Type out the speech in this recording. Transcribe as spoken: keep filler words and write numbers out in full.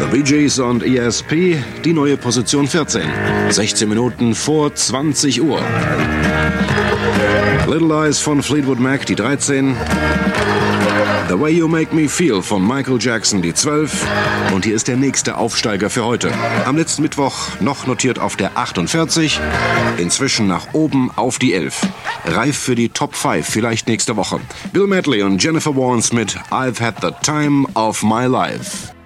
Bee Gees und E S P, die neue Position vierzehn. sechzehn Minuten vor zwanzig Uhr. Little Eyes von Fleetwood Mac, die dreizehn. The Way You Make Me Feel von Michael Jackson, die zwölf. Und hier ist der nächste Aufsteiger für heute. Am letzten Mittwoch noch notiert auf der achtundvierzig. Inzwischen nach oben auf die elf. Reif für die Top fünf, vielleicht nächste Woche. Bill Medley und Jennifer Warnes mit I've Had the Time of My Life.